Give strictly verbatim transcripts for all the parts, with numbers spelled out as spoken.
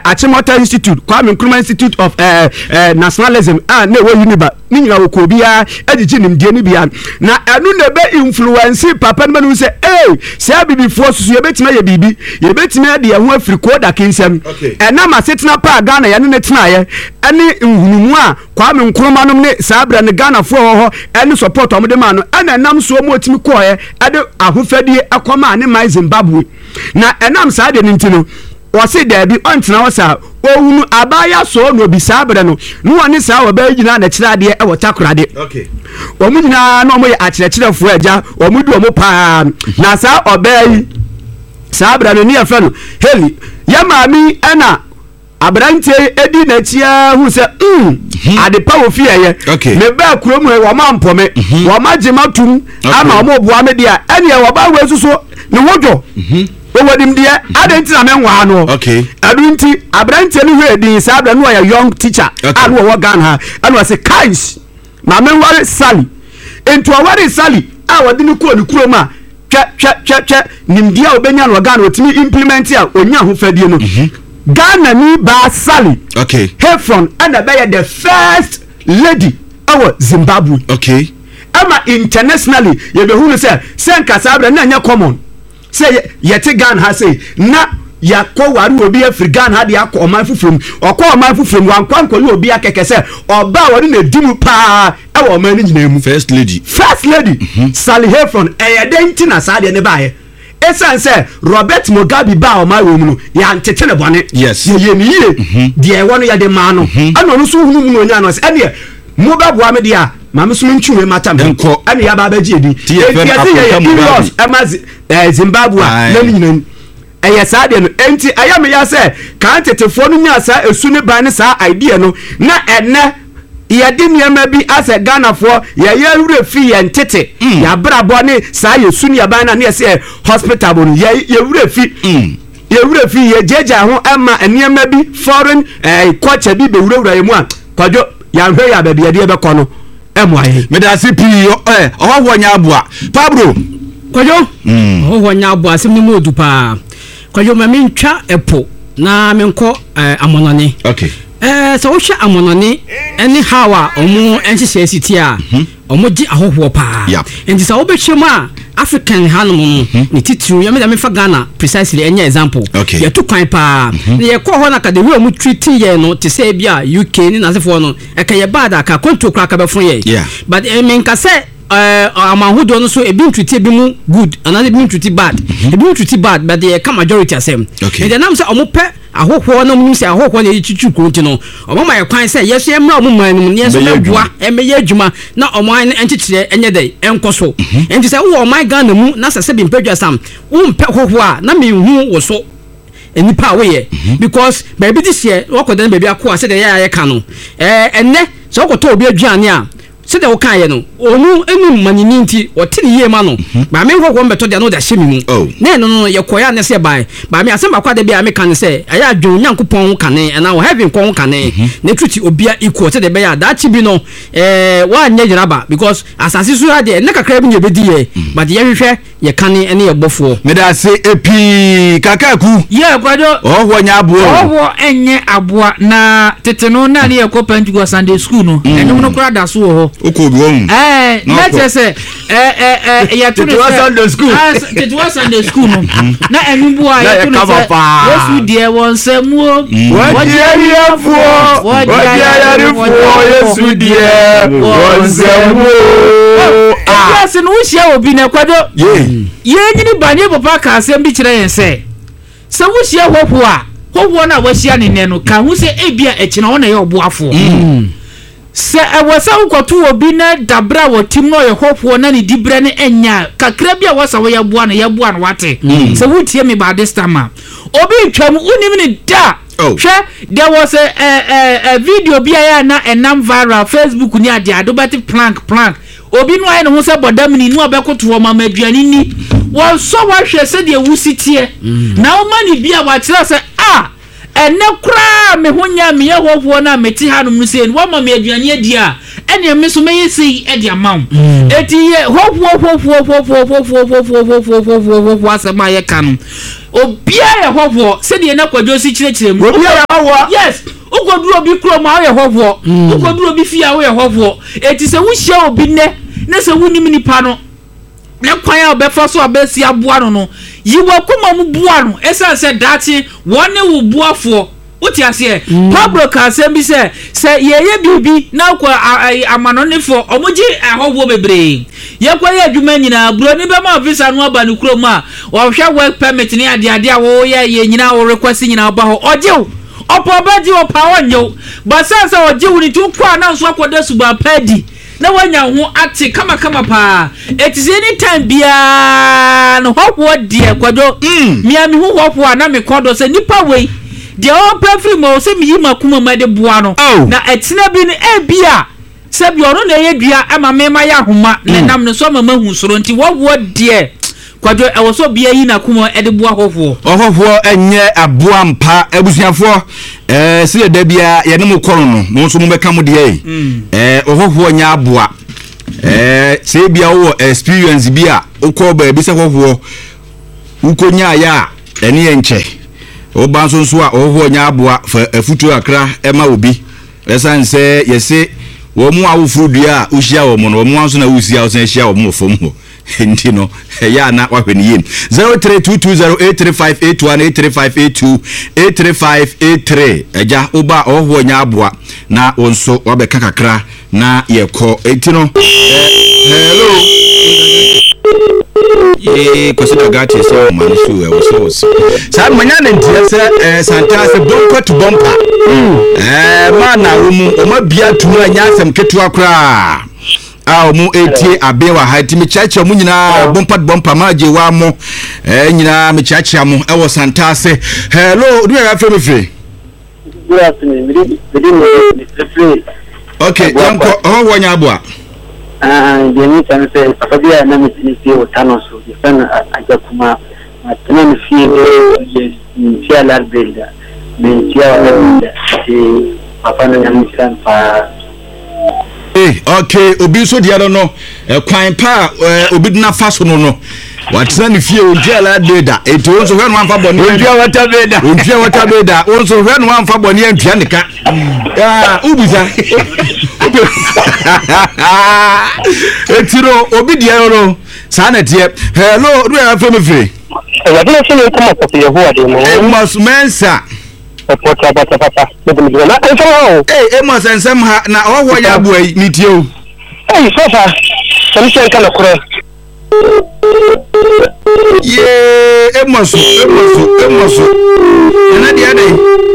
Achimota Institute Kwame Nkrumah Institute of uh, uh, Nationalism ah na wo uniba ni nyina wo ko bia agigi nim die ni bia na enu na be influence papa no say eh say bibifo susu ye betima ye bibi ye betima de ye ho afiri ko da kinsem ena ma setena pa Ghana ye ne tena ye ene nhunmu a Kwame Nkrumah no ne sabra ne Ghana fo ho ene support omde ma no ena nam so mo otimi ko ye ade ahofadie akoma ne mai Zimbabwe na enam sa de ntino wose da bi ontena wosa ohunu abaya so no bi sabra no no woni sa wo ba gina na kira de e wotakorade okay omu gina no mo ye akyerɛkyerɛfo agya omu du omu pa na sa obai sabra no ni afa no heli ya maami ana abrante edi na tia hu se mm ade pa wo fiye me ba kurom he wo ma mpome wo ma gima tum ama wo boa me dia ene wo ba we suso ne wodwo wo wadim dia ade ntina me nwa no okay adu nti abrante ni hwe din sabra no ya young teacher anu wo gan ha anu se kais ma me ware sali ento ware sali a wodi ni ko ni kurom a twa twa twa twa nimdia obenya no gan otimi implement a onya ho fadie no Ghana ni ba Sally okay Heffron and be the first lady our Zimbabwe okay ama internationally ye be hu say senka sabra na nya common say yete Ghana ha say na yakọ wari obi afri Ghana ha de akọ oman fufrum okọ oman fufrum wan kwanko ni obi akeke say oba wori na dimu pa e wo oman ni nyina mu first lady first lady mm-hmm. Sally Heffron e yede na sa de ne bae esan say Robert Mugabe ba o ma wo mu no ya ntete ne bone yes ye ni ye de e wono ya de ma no ana no so hunu mu no nya no say ene mo ba boa me de a ma me so ntwe mata me ene ya ba ba ji edi e ye loss e Zimbabwe na ni nyina eye sa de no enti aya me ya say kan tetefo no nya sa esu ne ban ne sa idea no na ene ya di niema bi ase Ghana for ya ya wure fi ya ntete ya brabo ne sa ye su ne ya ban na ne se hospital bon ya ya wure fi ya wure fi ya jeja ho ama niema bi foreign eh culture bi be wure wure ye mu a kwajo ya hwe ya ba bi de be kono emu aye me da C P eh oho nya aboa Pablo kwajo oho nya aboa sim ni mu odu pa kwajo ma mi ntwa epo na me nko amonone okay eh so wo hwe amonone eni hawa omo enhyehyɛ siti a omo gi ahoho pa enti so wo behwem a African hanom ni titru ya me da me fa Ghana precisely any example ya to kwan pa na ye ko ho na ka de we mu treat ye no te say bia U K ni na sefo no e ka ye bad aka control kra ka be fun ye but e me nka say eh amahudo no so e bi treat bi mu good another bi treat bad e bi treat bad but the majority asem and then am say omo pe ahoho no mu say ahoho na yichichu kronti no omo ma ye kwan say yes ye mra omo man no ne so medua e me ye adwuma na omo an enchichire enye dey enkoso enti say wo my Ghana mu na say bi mpedwa sam wo mpe hoho a na me hu wo so enipa we ye because baby this year wo kodan baby akwa say dey ya ka no eh enne so ko to obi aduane a se de wo kan ye no onu enu manini nti o tini ye ma no ba me hwo mbeto de no da hyemi mu na no no ye koya ne se bai ba me asem bakwa de bia me kan se aya adwon nyankopon ho kane na wo heaven kon ho kane na tuti obia equal se de be ya da chi bi no eh wa nya jiraba because asase su ha de ne kakra bi nye bedi ye but ye hwehwe ye kane ene ye bofo me da se epi kakaku ye kwajo oho nya aboa oho enye aboa na tete no na ne ye ko Pentecost Sunday school no enum no kura da so ho uko bi won eh let's say eh eh eh ya to Sunday school it was Sunday school no na enumbu a ya to no Yesu die won samuo wodi ariafo wodi ariafo Yesu die won samuo ah se no hia obi na kwado ye ye nyini banye papa ka asem bi kire yen se se wo hia hoho a hoho na wo hia ne ne no ka hu se ebia ekina wo na ye oboafo se ewasa ukotu obi na dabra wotim no ye hoho na ni dibre ne enya kakra bia wasa wo ye boa na ye boa na wate se wutie me ba this time obi twam unim ni da hwe there was a a a video bia ya na enam viral Facebook ni ade adobati plank plank obi no aye no se bodam ni nu abekoto wo mama aduani ni wo so wa hwe se de wusitie na o mani bia wa kire se ah ene kura me honya me yehoho na meti hanom no sei wo ma me aduane adi a ene me so me yesi e dia mam eti ye hoho hoho hoho hoho hoho asema ye kan obia ye hoho se de na kwadwo si kirekire mu obia ye hoho yes ugoduro bi kro ma ye hoho ugoduro bi fia wo ye hoho eti se wo hia obi ne na se wo nim nipa no na kwan ya obefa so abesi aboa no no yiwa kuma mu boa no esa se dachi wone wo boafo uti ase Pablo ka se bi se se yeye bibi na kwa amanonefo omoji ahowo bebre ye kwa ye adwuma nyina bro ni be ma visa no aba ne krom a wo hwa work permit ni ade ade a wo ye ye nyina wo request nyina ba ho ojew opo baji opa wonyo basasa ojew ni tu kwa na so akoda suba padi na wanya ho ate kama kama pa it is any time bia no hoho de kwado mia mi ho hoho na me kodo se nipa wei de o prefri mo se mi yima kuma ma de boa no na etena bi ne e bia se bi ono na ye dua ama me ma ya homa ne nam ne so mama hu soro nti wowo de kwado e wo so bia yi na kuma e de boa hoho hoho enye aboa mpa abusuafo eh se de bia ye ne mo koro no mo so mo beka mo de eh hoho nya aboa eh se bia wo experience bia ukọ ba bi se hoho ukonya ya ene ye nche oba so so a hoho nya aboa fa afutu akra e ma obi esan se yese wo mu awufuru dua uhia wo mo no mo anso na usia wo san hia wo mo fom ho ndi no ya na wahweni yin zero three two two zero eight three five eight one eight three five eight two eight three five eight three eja oba ohwo nya aboa na wonso wabeka kakra na yekọ etino hello eh kwesida gati so man so e wo so sa manya na ntia se eh santa se bonko to bompa eh mana wo mu o ma bia tunu anya asem ketu akra a mu etie abewa hati me chacha mu nyina bompa bompa maje wa mo eh nyina me chacha mu e wo santa se hello do you have me free good afternoon me me free okay yanko ho wonya aboa ah de ni tan se papa bia na me ti o tano so de fan aja kuma atana me fi e tia la belda me tia la e papa na mi san pa eh okay obi so dia no eh kwan pa obi dina faso no no watsana ni fie ontia la deda eto onso hwe no amfa boni ontia wata beda ontia wata beda onso hwe no amfa boni antua nika ah ubuza etiro obi dia no sa na tie hello do ya fa me free ya dina se ne kuma ko ye ho ade mo e mas mensa opota bata papa me na e so eh e mas ensem ha na ohwo ya abo ai ni tie o eh so fa so se kan ko ye emoso emoso emoso ena dia dai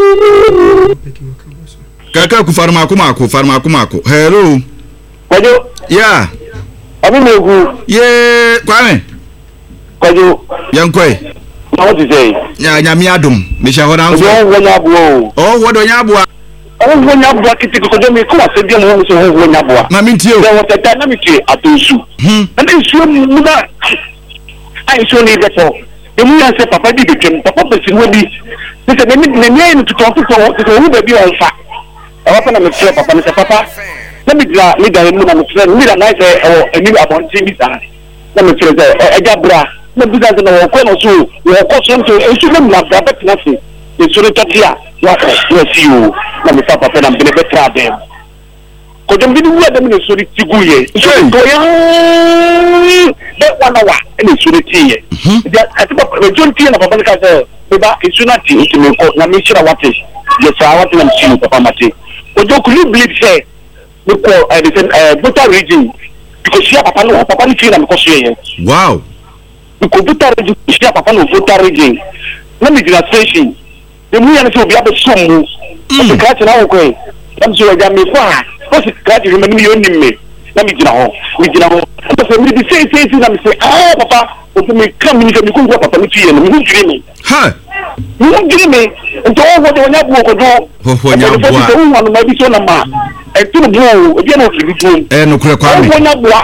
kaka ku farma ku mako farma ku mako hello kwajo ya abi megu ye kwame kwajo yankoi what you say ya nyami adum me sha hona so oh wonya bo oh wodo nya aboa oh wonya bo kiti ko do me ko ase bi mo so oh wonya bo na mi tie o there was a dynamic atosu hmm and then so mu da ai so ni beto e mu ya se papa bi bekem papa besin we bi se se me me me ni to to to to hu be bi on fa e wa pa na me tire papa me se papa na me dra me da mu na me tire me da na se o eni abonti mi sa na me tire se e ja bra na bi za na wo ko no so wo ko so nto e so me na da bet na se e so to tia wa wa si o na me papa na me be tra dem ko dem bi ni wa dem ni so ri tiguye so ko ya be wana wa ni so ri tiye ya atiba majority na papa ka se be ba isunati itime ko na me shira wate ye sa wate na mchini papa mate ko do kuli believe say we ko eh the buta region because she papa no papa ni fira me ko she wow ko buta region she papa no buta region na me dira station de mu ya na so bi abe somu ko ka ti na ko e am so ja me fa ko si ka ti me mi yoni me na mi dira ho mi dira ho ko so mi di say say na me say ah papa o me kam mi ko mi ko papa mi ti ye mi hu jiri me ha hu jiri me nto wo de wonya bu ko do ho ho nya bu a so hu anu ma bi so na ma e tu bu e bi na o fi du eh no kure kwa me wonya bu a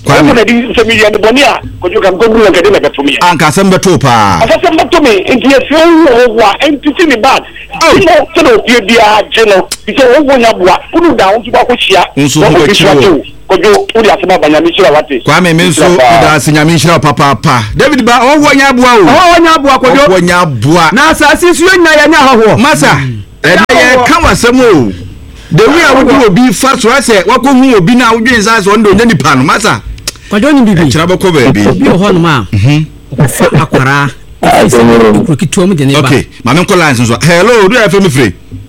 Kwame na di se mi ya ne boni a ko jo kan ko bu ngade na beto mi anka sem beto pa asem beto mi enti e fi wo wa enti ti ni bad no so no pie bia je no bi se wo nya boa unu da won ti ba ko hia nso ko chiwo ko jo uri asema banya mi shira wate Kwame me nso da asinya mi shira papa pa David ba wo nya boa o wo nya boa ko jo wo nya boa na asasi su nya ya nya hoho masa e dey kan wasem o de wi a wo do obi fa so ase wako hu obi na wodwen sa so ndo nya nipa no masa kwajo ni bibi chira bako ba bi obi ho no ma mhm akwara kukitu mu de ne ba okay mame ko lines so hello do ya femi free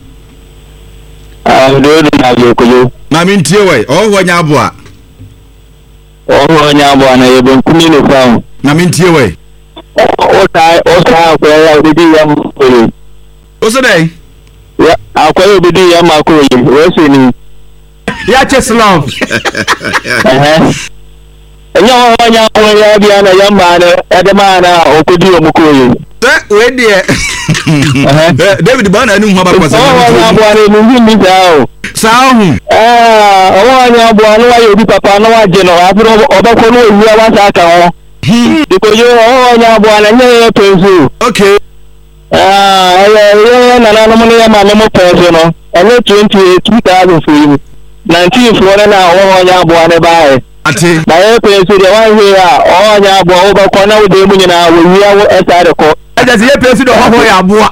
ah do do na yo ko yo mame ntie we o ho nya aboa o ho nya aboa na ye ben kumi no fa na me ntie we o ta o ta ko ya obi ya mu ko o so dai ya akwai obi ya ma ko ye o se ni ya cheslov eh enya ho nya ho ya bia na ya ma na edema na okodi o mu ko ye eh we die David ba na nu ho ba kwa sa o nya aboa ni mu mi sa o sa hu ah o nya aboa no wa ye obi papa no wa je no afro obako no wi wa sa ka ho diko yo o nya aboa na nye pensu okay ah ya na na no mo ya ma mo pensu no ele twenty-eight thousand for nineteen for na o nya aboa ne ba ati ba ye pensu de wa he a o nya aboa obako na wo de mu nyina wo wi a e sa de ko aja se ye pensu de hoho ya aboa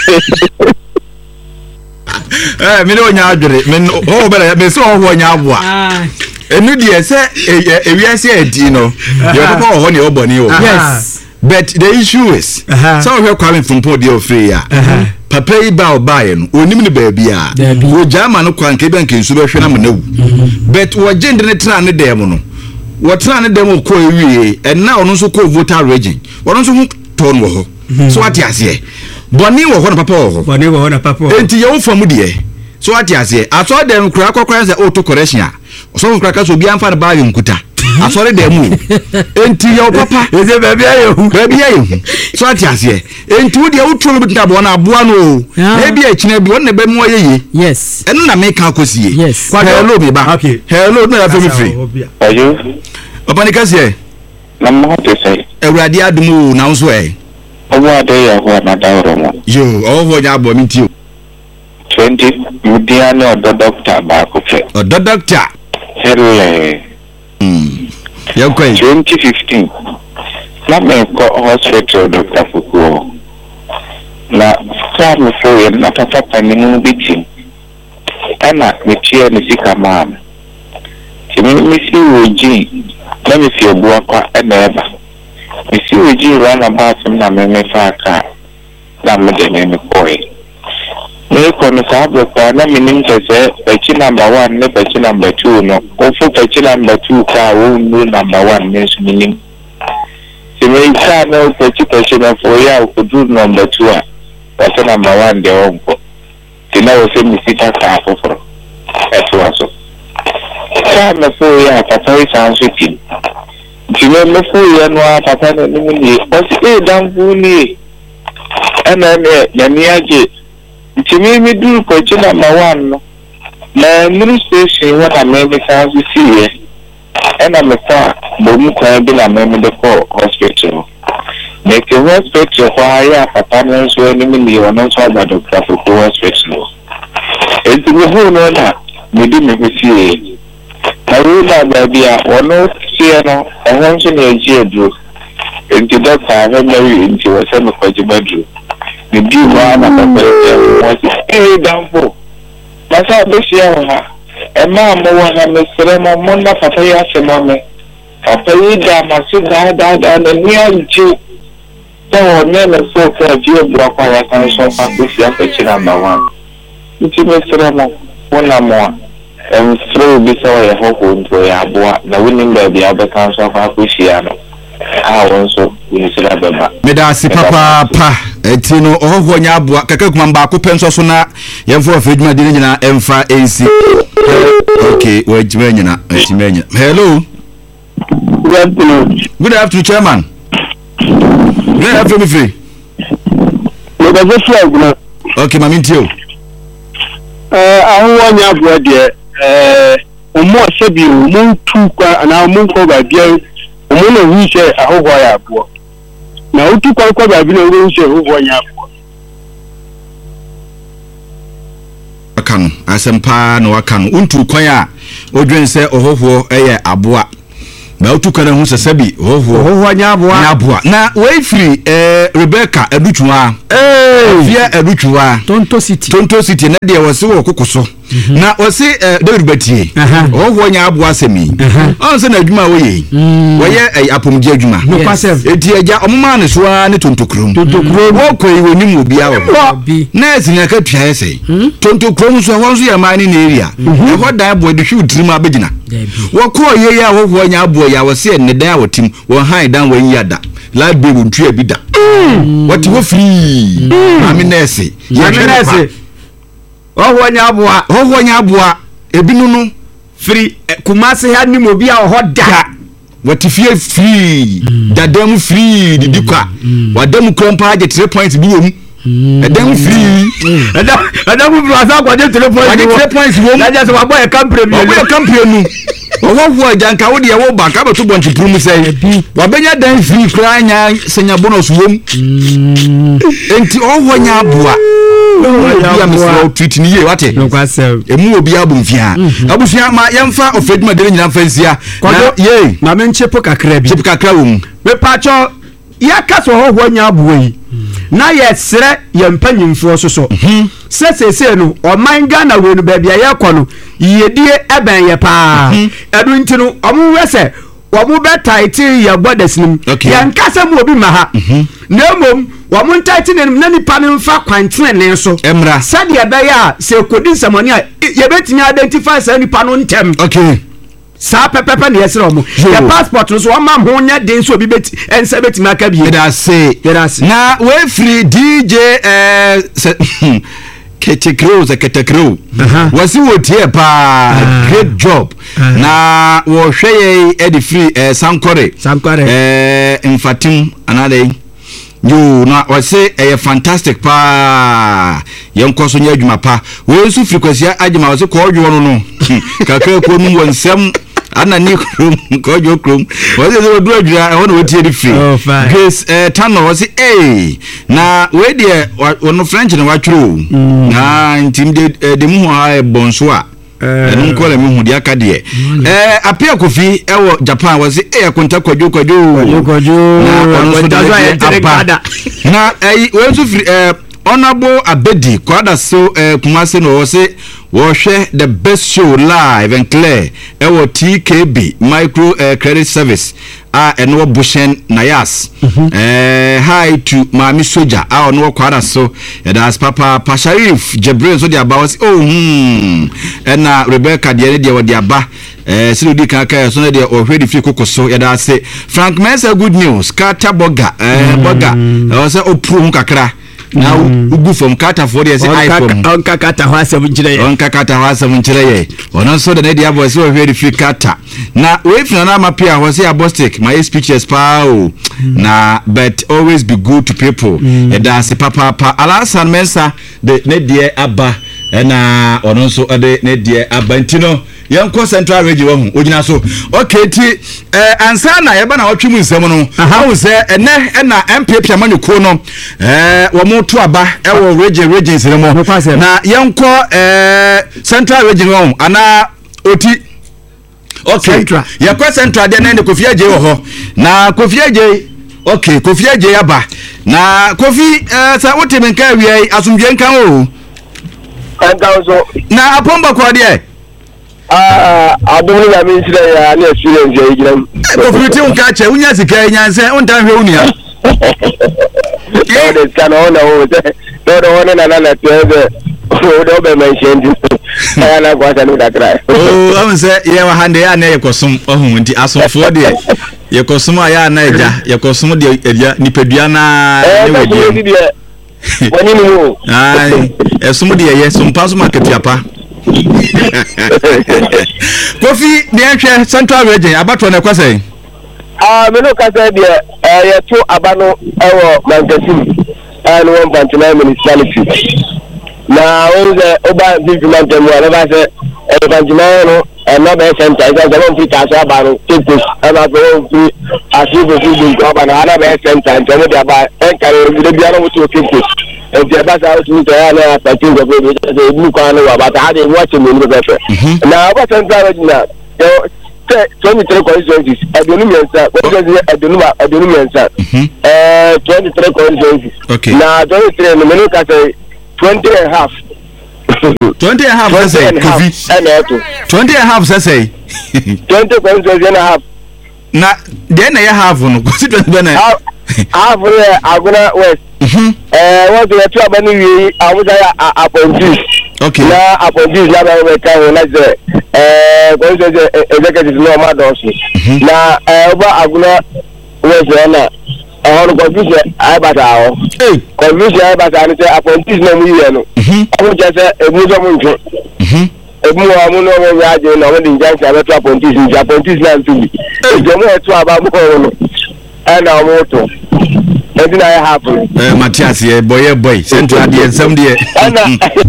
eh me no nya adwere me ho bele me so ho nya aboa ah enu die se ewiase adi no ye papa ho ne oboni o yes but the issue is so we Kwame from Podio free ya papa yi ba obaye no onim ne ba bia wo jama no kwan ke bank nsu be hwe na mnawu but wo gender ne tra ne dem no wo tra ne dem ko ewie en na ono nso ko voter region wono nso ton wo ho so ati ase boni wo ho na papa wo ho boni wo ho na papa enti ye wo famu de so ati ase aso dem kura kokora se auto correction a so kura ka so bia mfa na ba nkuta asore dem o enti ye papa eze ba bia ye hu ba bia ye hu so ati ase enti wo de wo tro bi tabo na aboa no e bia kina bi won be mo yeye yes enu na me kan kosie yes kwa hello bi ba okay hello no ya femi free ayo papa ni kasie na mo te say ewrade adumu na nso e owo ade ya ho na dawro mo yo owo nya abo mi ti o twenty mudia ne odo doctor ba ko fe odo doctor hele mm ya ko twenty fifteen na me ko hospital doctor fukuo na samu fo ye na papa panimu biti ana metie ni sika mam timi misi oji na misi obuwa kwa ena eba misi oji rana basim na meme faka na mede ne koi ne ko no sabu kwa na minim tese pechi number one ne pechi number two no ofu pechi number two ka wo no number one ne so minim timi isa no pechi pechi na fo ya okudu number two a pechi number one de onko tina wo se misita ka afoforo eto aso sa me fo ya papa isa nso tim timi me fo ya no papa ne ni ni o si e dan fu ni ana ne ya ni aje timi mi duru ko chi number one no na muru station what am me ka so see e ana me fa bo mu kwa bi na me de ko hospital ne ke hospital kwa ya papa ne so ni mi ono so ba doctor for hospital enti mi hu no na mi di me see awu na ba bia ono sie no ehon so na eji edu enti doctor ha mari enti wo se me ko jibadu ni di wa na papa e wo se e dampo basa be sia ha e ma mo wa na me sere mo mo na papa ya se mo me papa yi da ma se da da da na ni anji so ne me so ka ji e bro kwa ya kan so pa be sia pe chi number one nti me sere mo wona mo em through bi so ya ho ko ndo ya boa na winning ba bi abeka so fa ko sia no ah wonso ni sira beba me da si papa pa eti no oho nya aboa kaka kuma ba ko penso so na yemfo afeduma de nyina emfa ensi okay we jime nyina eti me nyina hello good afternoon good afternoon chairman good afternoon free me da so aguna okay mami ntio eh ahu nya aboa de eh omo asebi omo tu kwa na omo ko ba bia omo na hu se ahoho ya abo na utu kwa kwa ba bi na hu se ahoho ya abo akano asempa na wakano untu kwan a odwen se ohoho eye aboa na utu kana hu sesabi ohoho ohoho nya aboa nya aboa na we free eh Rebecca Educhwa eh fia Educhwa Tonto City Tonto City na de wose wo kokoso na wose David Batie ohoho nya aboa semi on se na adwuma wo ye wo ye apomje adwuma no kwasef eti agya omma ne so a ne tontokrom tontokrom wo koyi wonim obi a wo na esinya ka tua ese tontokrom so ho so ya mani na area e ho dan bo de hwu tirim abegina wo ko ye ya ohoho nya aboa ya wo se ne dan awotim wo han dan wo yada la be wo ntua bi da wati wo free mami nese mami nese ohoho nya aboa ohoho nya aboa ebinu no free Kumasi ha ni mo bi a ho da wati fie free dadam free didikwa wadam krompa je three points bi wo mu edam free edam edam bro asa kwa je three points three points wo mu na je so wa boy campion wo boy campion nu owo ajanka wo de wo ba ka beto bonchi prum sei wa benya dan free kra nya senya bonus wo mu enti owo nya aboa ya misro tweet ni ye wate no kwasem emu obi abumfia abusua ma yemfa ofeduma de nyina fansia na ye ma me nchepo kakra bi chepo kakra wo mu me pacho ya kaso hoho nya aboa yi na ye sere ye mpanyimfo so so sesese no o manga na we no ba bia ye kono yedie eben ye pa edu ntinu omu wese omu be title ye bodesnim ye nkasa mu obi ma ha na mom omu title nem na nipa ne mfa kwantene ne so emra sade be ya se kodi samoni a ye betinya identify sa nipa no ntem okay sa pepepe ne yesere omu ye passport no so o ma ho nya den so obi beti ense beti maka bi da say na we free D J eh Ketekro za Ketekro wasi wotie pa great job na wo hweye edi free eh sankore sankore eh infatim anade yo na wasi eh fantastic pa yenko so nya adwuma pa we su frequency adwuma wasi ko odwo no no kakra ko nu wonsem ana ni krum ko jo krum wasi so do adwura e wona wotie di free grace eh tano wasi eh na we de wono French na watwro na ntim de de mu ha bonso a enu nko la mi hu de aka de eh apia kofi e wo Japan wasi eh konta kwajo kwajo kwajo na na eh we so free eh honorable Abedi kwada so eh Kumasi no wasi wo hwe the best show live and clear e wo T K B micro uh, credit service a eno bushen nayas eh hi to mami soja a ono kwara so e das papa Pasharif Jebril so dia ba was oh hmm na Rebecca de de wo dia ba eh siru di kan kan so na de o hwedi fi kokoso e da se Frank Mensa good news kata boga eh boga o se opru kakra na ugu from kata for the iPhone on kata ho asem nkire ye on kata ho asem nkire ye ono so de dia boy so hwedi fi kata na we fina na mapia ho se abostic my speeches pa o na but always be good to people e da se papa pa Alasan Mensa de ne die aba na ono so de ne die abantino yanko central region wo hu ogina so okay ti eh ansa na ye ba na otwemu nsem no ha se ene na M P P amanyuko no eh wo mo to aba e wo region region sire mo na yanko eh central region wo ana oti okay yakwa central de na Kofi Aje wo ho na Kofi Aje okay Kofi Aje aba na Kofi eh sa wote menka wi asumdwe nkan o na apomba kwa de ah adoni ya mi sire ya na experience ya igina ko fruti un ka che unya sika nyanse on tan hwe unia eh de kana ona o de do ona na na tebe o do be mention ya na kwa tanu da krai oh am se ye wa hande ya na ye kosum ohun nti asofo de ye kosum ya na eja ye kosum de eja nipadua na ne wedi wani mu ai esum de ye sumpa so market apa Kofi de hwe central region abato na kwasai ah me no kasa de eh ye to abano ewo Manchester and one twenty-nine municipality na onze oba village mantemu ala ba se e twenty-nine no ɛnna bɛyɛ center ɛsɛ sɛ wɔn fi taase aba no tipos ɛna afɛ wɔn fi asibo fi dunku aba no ana bɛyɛ center nti wɔn de aba ɛnkari ebi biara wɔn ti o tipos nti ɛba saa o tumi sɛ ɛyɛ ana apɛti nkɔfo ebi sɛ ebi kwan no wɔ abata ha de ebi wɔkyɛ mu nipa pɛpɛ na ɔba central regional sɛ twenty three constituencies aduonu mmiɛnsa constituency aduonu ma aduonu mmiɛnsa ɛɛ twenty three constituencies na twenty three no menu ka sɛ twenty and half. twenty and a half sɛ sɛ kofi twenty and a half sɛ sɛ twenty constituency and a half na deɛ na yɛ half no constituency bɛ na half yɛ agona west ɛɛ wɔn ti yɛ tu aba ni wie awusa yɛ apɔntis na apɔntis na bɛ bɛ ka wɔn na sɛ ɛɛ constituency executive na ɔma dɔɔso na ɛɛ ɔba agona west yɛ na ɛhɔ no confusion ayɛ bata hɔ confusion ayɛ bata no sɛ apɔntis na mu yɛ no ɔmo kyɛ sɛ ebi nso mo ntwe ebi wɔ ɔmo na ɔmo yɛ agye na ɔmo de njansi abɛto apɔntis nti apɔntis na nto bi ebi ɔmo yɛ to aba mo kɔn no ɛna ɔmo to ɛdi na ayɛ hapo. ɛɛ matias yɛ bɔyɛ bɔy sɛntu adeɛ nsɛm deɛ. ɛna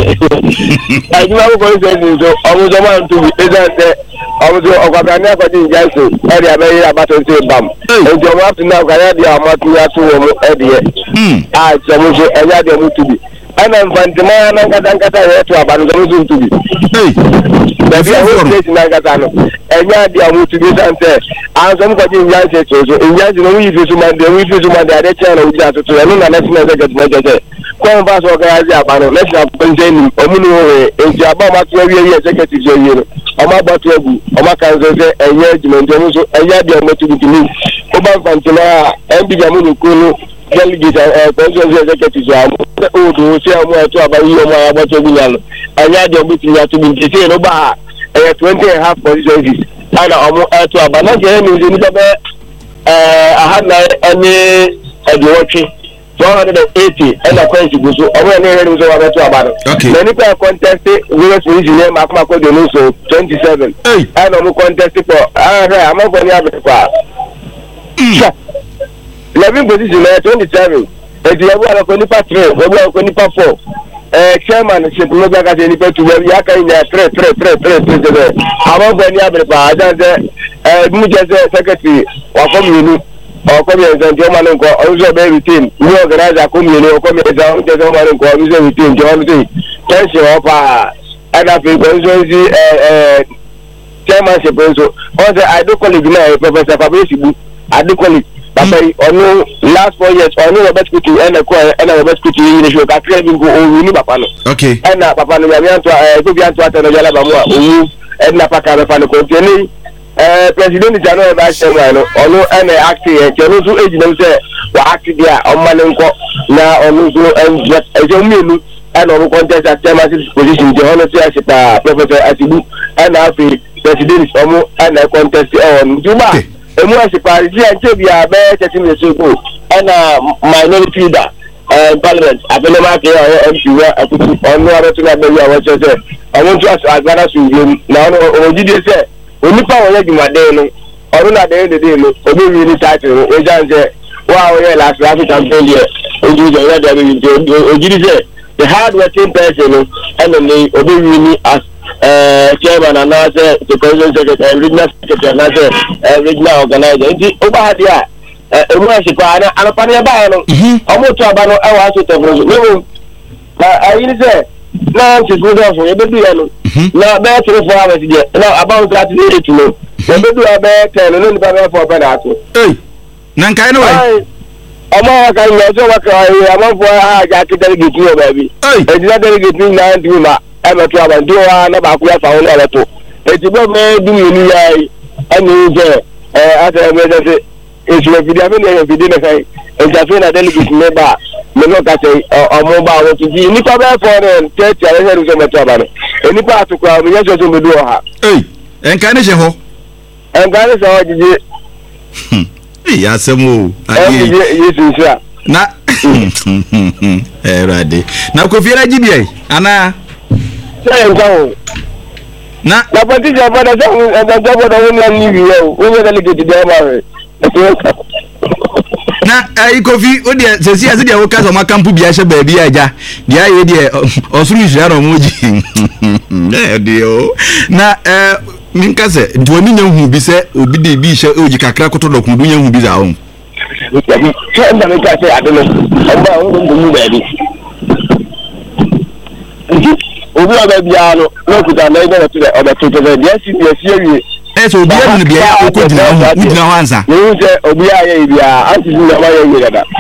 ɛdima mo kɔn sɛ nso ɔmo nso ɔmo nto bi esan sɛ ɔmo nso ɔkwakani akɔdi njansi ɛdi abɛyɛ abato nso ebam nti ɔmo ato na ɔkwakani adi a ɔmo ato ato wɔn ɛdiɛ a kyɛ mo nso ɛnyɛ adi ɔmo to bi. ana mfantima na nkata nkata yetu abanza muzu ntubi hey dabi awo station na nkata no enya dia mu tubi sante anzo mu kwaji nyanse chozo nyanse no wi fisu mande wi fisu mande ade chana uji atutu no na national executive mejeje kwa mba so ga yazi abano national convening omunu we enji aba ma to wi wi executive so yero oma batu egu oma kanzo se enye jimendo mu so enya dia mu tubi tini oba mfantima embiga mu nukunu delegate eh constituency executive am o do se amu eto abayi omo ayaboto binyalo anya de obi tinya to bi se no ba eh twenty and half constituencies ana omo eto abana je ni ni be eh ahana ani ediwotwe two hundred eighty and a question so omo ni here so abeto abana na ni pa contest we so is name akoma ko de no so twenty-seven and omo contest for ah am go ni abeto eleven position na twenty-seven eti ebu ala ko nipa three ebu ala ko nipa four eh chairman ship no ga ka nipa two ebu ya kan ya three three three three three àwọn bo ni abere pa aja se eh mu je se secretary wa ko mi nu o ko mi en je ma nko o so be retain ni organizer ko mi nu o ko mi je o je so ma nko o mi se retain je o mi se tension o pa ada fi ko so si eh eh chairmanship so o se I do colleague na Professor Fabrice Bu I do colleague Papa, onu last four years, onu Robert Kutu, ena kwa ena Robert Kutu yini show ka clear bingo o ni papa no. Okay. Ena papa no ya bianto eh ko bianto atano jala ba mo o ena paka be fa no ko teni eh president Jano ba shema no onu ena act e je no so age no se wa act dia o ma ne nko na onu so en e je mienu ena o contest at chairmanship position je onu se asita Professor Asibu ena afi president omo ena contest on Juba. emu asiparisi anje bia be thirteen years ago ana minority leader eh parliament abelema ke M P wa akutu onu abetu na be ya wo chese onu tu agbara su yem na onu ojide se onipa wo ye jumade no onu na de de no obi wi ni title o janje wa o ye last last campaign here oju je ya de ojide se the hard working person no and ni obi wi ni as eh chairman and as the president secretary regional secretary and as regional organizer nti oba dia eh emu asipa ana anapani aba no omo to aba no e wa so tebro no na ayi ni se na nti good of e bedu ya no na be three four hours dia na about that eight no e bedu aba ten no ni ba be for bena ato eh na nkai no wai omo ka ni ojo wa ka ayi amafo ha ja ki delegate no ba bi e di delegate ni na ndi ma ebe to aba ndi wa na ba ku ya fa won na to e ti bo me du ni ya ani je eh ata me je esu video me ne video na kai e ja fe na delegate me ba me no ka say omo ba wo ti ji ni pa be for ne thirty ya he ru so me to aba no e ni pa to kwa me je so me du ha eh en kan ne je ho en kan ne so ho ji eh ya semo ayi yesu sha na eh rade na ko fiera ji bi ai ana say nko na la politician for the and the job of the one ni wi o we delegate dey ma re na ai kofi o de se si ase de wo ka so makampu bia hye ba bia aja dia ye de osuru hira no moji eh de o na eh minka se duani nya hu bi se obi de bi hye oji kakra koto dokun du nya hu bi za ho che nda minka se ade no oba o ndo mu ba bi obi oba bia no no kuta na ide to oba to to dia si dia si awie e so obi anu bia ya okodina ho udina ho ansa no se obi aye bia anti na ma ye ye dada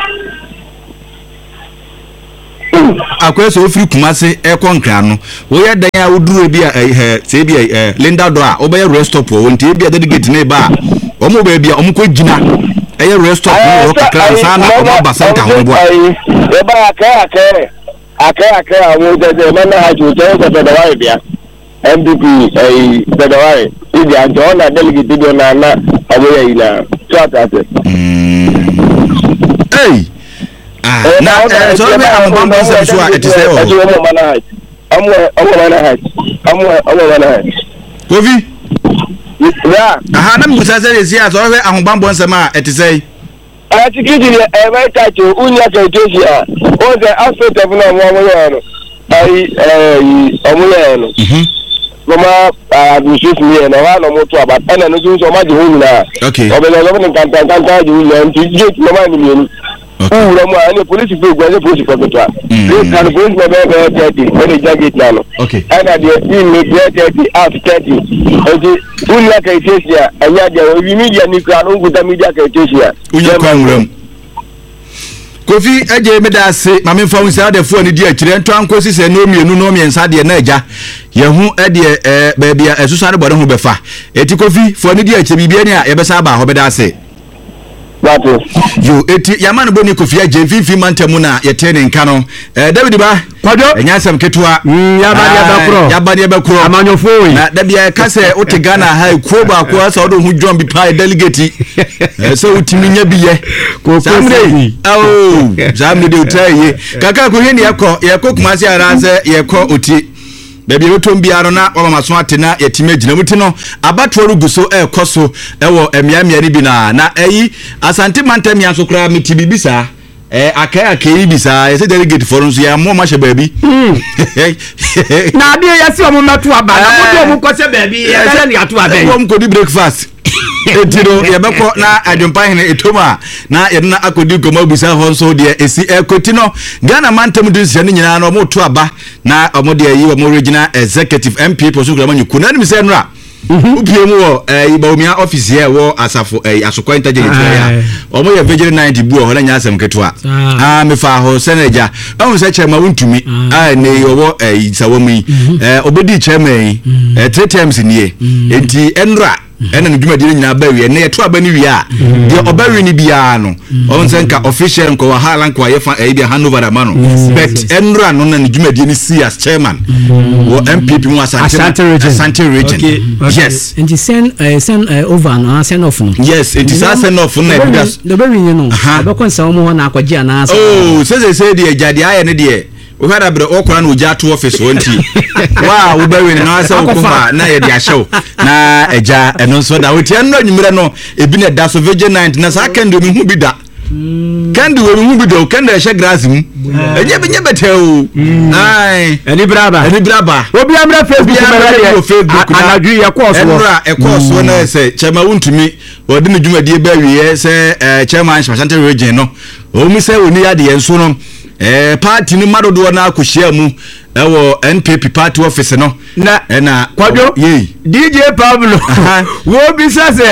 akwa so ofiri kumase e konkra no wo ye dan a woduru bi a eh se bi eh Linda do a oba rest stop wo nti bi a dedicate na ba o mo ba bi a o mo ko gina e ye rest stop wo kakra sa na o ba san ka ho bo e ba aka aka aka aka wo de de na ha ju je ko de wa bia M D P eh de de wa idi a jo na delegate do na na awo ye ina chat at hey ah na so be am bomb se so a it is o amu mana amu amu mana amu amu mana Kofi ya aha na mbusa se se a so be ahobambo nsem a it is eh a ti kidi e mai ta cho unya ka tosi a o ze aspect of na mo mo yo no ai eh amu yo no mhm mama a du sis mi na wa no mo to aba ana no so ma di hu na okay o be lo ni kan kan kan ka di hu na ti je ti mama ni mi oh la mo ani police be gwa ni police ko to a ni kan police be be thirty o le jage ti ano okay ana de in me thirty out thirty o di unya ka tosi a anya de o wi media ni kan o guta media ka tosi a unya kwa nwram Kofi eje me da se ma me fa hu sa de fo ani di akire nto ankosi se no mienu no miensa de na eja ye hu e de eh ba bia esusa de bode hu befa eti Kofi fo ani di akire bibia ni a ye be sa ba ho be da se Bato yo eti yamanu boni Kofi aje fifi mantemu na ye tene nka no eh David ba kwado enya sam ketua ya ba dia ba kro ya ba dia ba kro amanyofo wi na da bia ka se o te Ghana ha ko ba ko asa odo hu John bi pa delegate eh so utimi nya biye ko samre oh samre de utaye kaka ko heni yakọ yakọ kumasi ara se yakọ oti baby wetom biaro na o mama so atena yatime gina muti no abato ruguso e koso e wo emia mia ni bi na na eyi asante mantem ya so kra meti bibisa eh akai akai bisa ese delegate for nso ya mo ma hye baabi na ade ya si o mo meto aba na mo do mo kose baabi ya se ni ato aba wo mo di breakfast etiro ye beko na adwumpa hene etoma na ye na akodi goma bisa ho nso de esi ekoti no Ghana mantem du nsia ni nyina no mo to aba na omo de yi wo mo regional executive M P poso kura manyu kuna ni se nra ubie mu wo eh Baumia office here wo asafo eh asokwa intelligence ya omo ye vigil ninety bu ho na nya asem ketua ah me fa ho senaja o se chema wuntumi ah ne yo eh sawomu eh obedi chema eh three times nie enti enra ena no dwuma dire nyina bawie na yeto aba ni wi a de obawi ni bia no on senka official nko wa hala nko ayefa e bia Hanover da mano but enra no na no dwuma dire ni C as chairman wo M P P mu Asante Asante region yes and send send over no send off no yes it is send off no e bia the baby no abekonsa wo mo na akwaji ana oh say say say de jade aye ne de we had a bro okra na oja to office wonti wa wo bawe na asa okufa na ye de ahyew na eja eno so da woti eno nwumre no ebi na da so vigil night na sa kendo mi hu bi da kendo we hu bi da kendo ehye grass mu enye bi nye betew ai eni braba eni braba obi amra Facebook na Facebook na anadwi ye course wo enra e course wo na se chema wuntumi wodi ni dwumadie bawie se chairman Asante region no o mi se oni ade enso no eh party ni madodo na akohia mu ewo N P P party office no na na kwado ye D J Pablo wo bi sase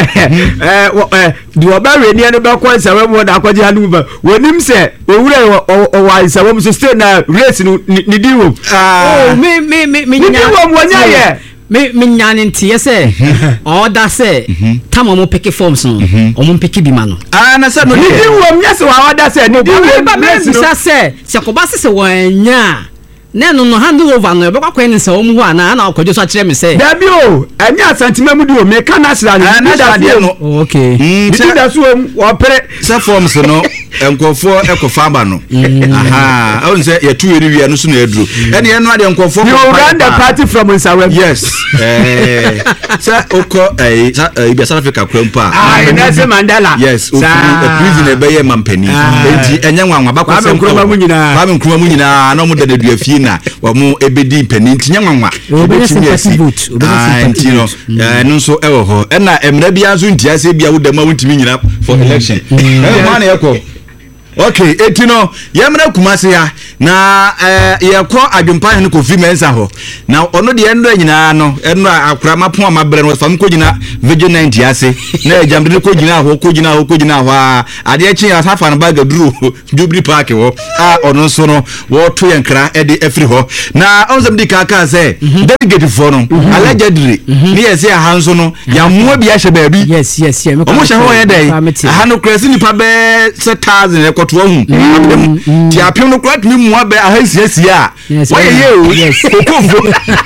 eh eh di obawe ni ene be ko sawe mo da akwaje hanu ba wonim se owure o wa sawe mo so stay na race ni diwo oh me me me me nya diwo mo nya ye me me nyane ntie se order se tamo mo pick forms no o mo pick bi ma no ah na se no ni diwo nya se wa order se ni diwo ba me bisa se se ko ba se wanya na no no hand over no be kwa ni se o mu ho ana na akwajo so akire me se da bi o anya santima mu diwo me ka national ni na da de no okay bi da so o pere se forms no enkofo ekofa ba no aha I won say ye two eri wi no so na eduro ene eno ade enkofo you run the party from Nsawam. Yes eh sa oko eh ibi South Africa kwampa ah Nelson Mandela yes o prison e be ye mampani enti enye nwanwa ba kwase nkroma mu nyina ba nkroma mu nyina na mo dada dua fie na wa mo ebedi mpani enti nya nwanwa obetimi asi ah enti no eh no so ewo ho na emra bia so ntia se bia wo dama wontimi nyina for election eh ma na yeko okay etino yemra kumase ya na eh yekọ adwempan ne Kofi Mensa ho na ono de endo nyina no eno akura mapo amabre no fam ko nyina vigilante ase na ejamde ko nyina ho ko nyina ho ko nyina ho ade echi asafa na baga duru Jubilee Park ho a ono so no wo to yenkra e de afri ho na onzam di kaka se delegate for no allegedly ni yesi aha nso no ya mo bia hye baabi yes yes yes omo hye ho ye dai aha no krasi ni pa be seven thousand e koto hu ti apem no kwat mi mu abe ahansiasia a why ye o yes kokofo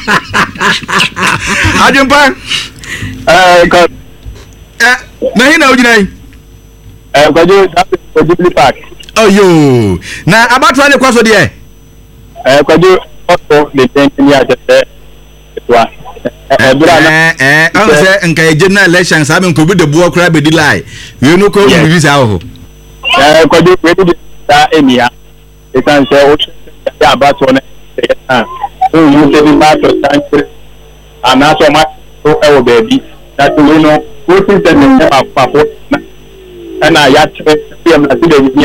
ajempa eh ka eh na hina ojinai eh kwajo Jubilee Park oh yo na abatwa le kwaso de eh kwajo oto de teni a tete etwa eh bura na eh eh say nka general elections am nko bi de bo okra be di lie we no ko bi visa ho eh kwajo we di ta emia e kan se o ya abatwa na ah o you dey be back to stand and also my so e wo baby that you know what is the name of papa and I ya tell them that they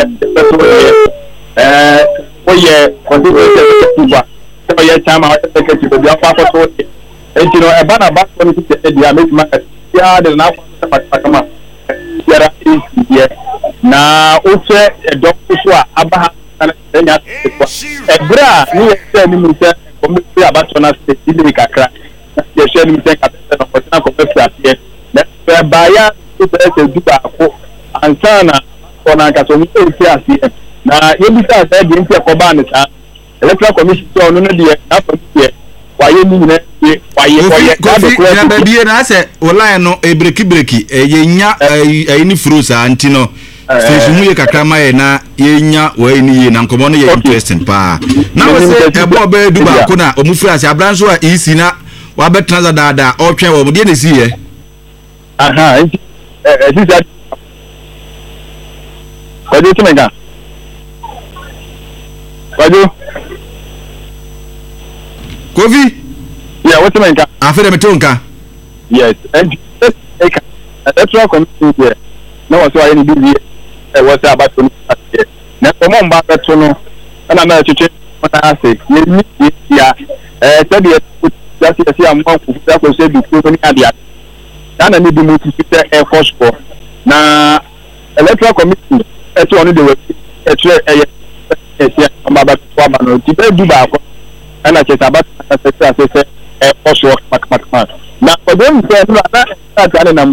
eh o ye continue to so ye chama o take to be papa so and you know e ba na ba so ni te dia make ma ya de na papa kama yara is na o che e doctor so aba na nya e bra ni e se ni mi se ko mi abato na se ile kakra ye se ni mi se ka se na ko na ko pe fiase na ba ya to se du ba ko ansana ona ka so mi se fiase na ye bi sa se bi nti ko ba ni sa electoral commission so no no de na fa ye wa ye ni ne ye wa ye ko ye ka de ko na ba bi na se online no e breki breki e ye nya e ni frusa anti no station mu ye kakra ma ye na ye nya wa ni ye na nkomo no ye interesting pa na we se e bo ba du ba ko na o mu frase abranso a isi na wa betra za dada o twen wo de na si ye aha eh eh si sa ko de tumenga Waju Kofi yeah what tumenga afere metonka yes and eka electoral commission there no was why any busy e was about to na komo mba beto no na na chiche na say ye ni ya eh said ye just ye am ko fu ko se du ko ni adia na na ni bi mu ti se e cost for na electoral commission e to on the way e tre e ye amba ba to aba no ti be du ba ko na che sabat na se se se e cost work mak mak mak na ko dem se no na ta na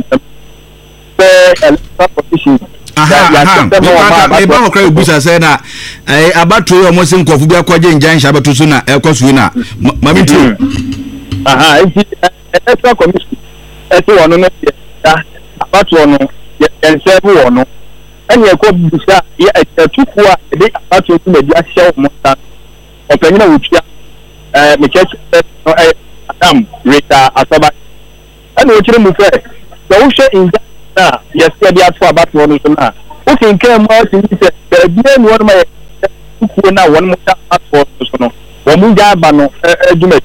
se electoral commission aha aha e ba ho kra obusa se na eh abato yo mo se nkofu bi akwaje njan sha abato so na e kwaso na ma mi ti aha e electoral commission e ti wono no ya abato no ye ense bu wono ene e ko busa ye etuku a e de abato so na di ahye wo mo ta o panyina wutua eh me cheche no eh adam reta asaba ene o kire mu fe so wo hwe inja na yes ya dia to abato no so na o kin kan mo ti ni se e bi enu won ma ku na won mo ta abato so no wo mu ja ba no e duma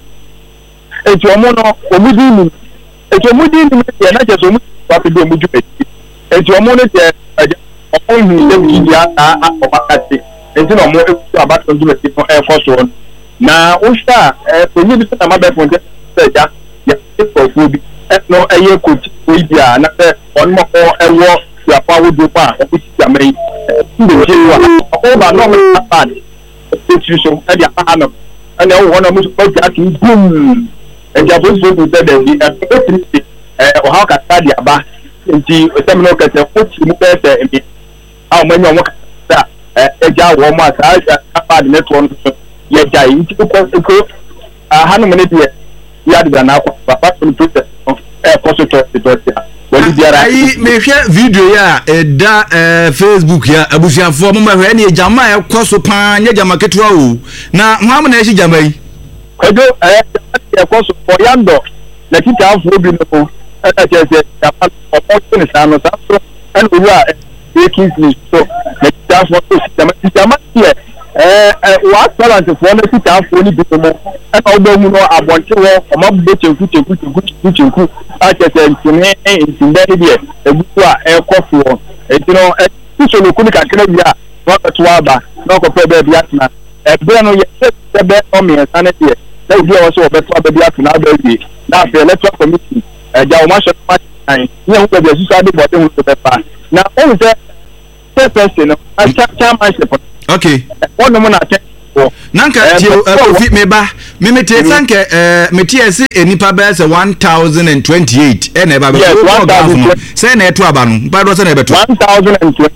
e ti o mo no o mu di ni e ti o mu di ni e na je so mu wa pe do mu duma e ti o mo no je o mo ni le wi ya a o ba ka ti e ti no mo e ku abato duma ti no e for so na o sha e ko ni bi na ma be fon je se ja ya ko fu bi no eye ko ti ko dia na se on mo ko ewo ya pa wo do pa o ti ya mai ndi je wa o ba no ma pa ni ti so e dia pa no ana o wona mu ko ja ki bum e ja bo so do de de e ko ti e o ha ka ta dia ba nti o se me no ka se ko ti mu pe se e a o ma nyo mo ka e ja wo mo asa a pa de network no ye ja yi ti ko ko a hanu me ne dia ya de na ko papa so process e ko so to to ya baabi biara ayi me hwɛ video ya eda eh Facebook ya abusuafo mo ma hwɛ ne jama e kɔso pa nya jama ketewa o na ho am na ɛhye jama yi kwajo eh e kɔso for yando na kita afro bi no ɛna kyerɛ jama ɔpɔ ne sa no sa so ɛna owura breaking news so na kita afro so jama jama here eh wa talent for na kita afro ni bi mo ɛna ɔbɔ mu no abɔnte wɔ ɔmabɔ chenku chenku chenku chenku a kyerɛ ntine ntinde ni de ebuku a ɛkɔfo etino ɛso no kuni kakra bi a wɔkɔto aba na ɔkɔpɛ bɛ bi atena ɛbrɛ no yɛ sɛ bɛ ɔmɛ sane de na obi a wɔso wɔbɛto aba bi atena aba bi na afɛ electoral committee ɛgya wɔn ahyɛ ma kan ne ho bɛ bi asusu ade bɔde ho so bɛpa na ɔmo sɛ sɛ person no acha chairmanship okay wɔn mo na kyɛ nanka tio kofi meba me me tie sanke eh me tie se enipa ba se one thousand twenty-eight e na eba be so say na eto aba no ba do say na ebeto one thousand twenty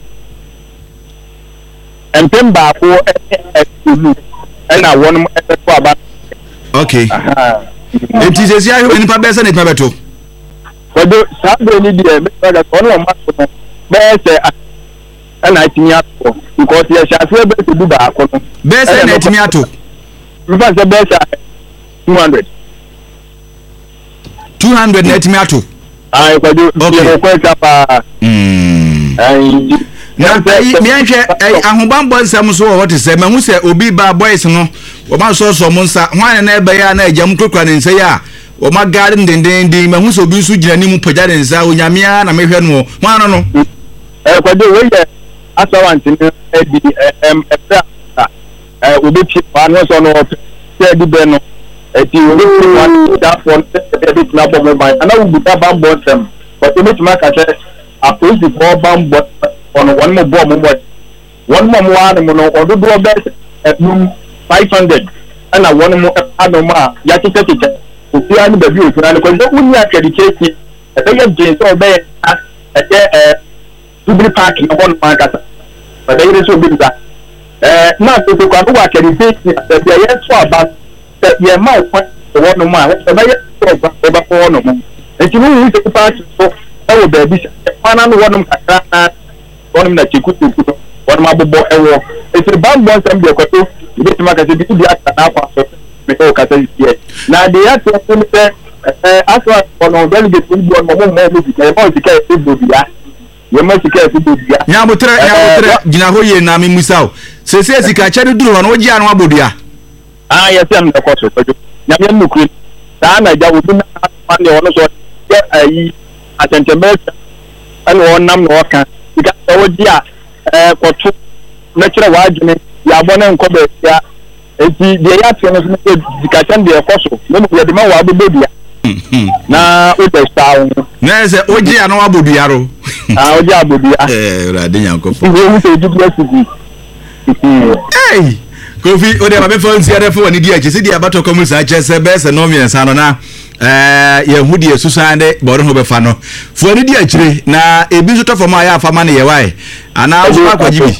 empem ba ko e na won ebeto aba okay enti se sia enipa ba se na enipa beto kodo sabe ni die me ga ko no ma ko be se and I think you because yes, I feel better to do that. Best and I think you because the best two hundred. Two hundred net me ato. I could do okay. Hmm. Now, me anhwe ahobambo nsam so what is say me hu say obi ba boys no wo ma so so mo nsa hwan na ebe ya na agam kokra ne nsa ya wo ma garden denden din me hu so obi nsu gina ni mu pagya ne nsa onyamia na me hwe no hwan no no eh kwade we ye asawant ni e di em ebra eh obi chi pa no so no say di be no e ti we want that for the bit na bo my ana we buta bambo nsam but me tuma ka say a police for bambo on one more bomb more one more one no odo do best at five hundred and a one more anoma ya tete tete ofi ani baby ofi ani ko do uni accreditation e be ye jeans o be e eh public park na one man kata but they so be that eh na so ko ko accreditation e be ye so aba ye ma point one more e be ye so e ba ko no mo e ti mu se park so e wo baby ana no one kakra on na chikutu on ma bobo ewo eti bambo nsam de kwato bi ma ka se bi bi ata na kwa so me ko ka se ye na de ya to ko me eh aswa on delegate ni bi on mo mo mo bi ka e mo sika e bo bia ye mo sika e bo bia nya botre nya botre gina ho ye na me musao se se sika cha de duro no gi anu abodua ah yes am de ko so kwato nya me nu kru ta na ja wo bi na ma ne ono so ayi atentembe an wonnam no ka ika odia eh kotu natural wajune ya bona nkobe ya enti de ya tse no so dikachan de ekoso no mo ya de ma wa abodua na o de stawo na se oji anu abodua ro ah oji abodua eh rade nyankofo wo se duplicity hey kofi o de ma be fon sia de fo ni dia chese dia bato komu sa chese be se no mi sa no na eh ye hudi ye susande bodo ho be fa no fo ni dia chire na ebi so tofo ma ya fa ma ne ye wai ana so akwaji bi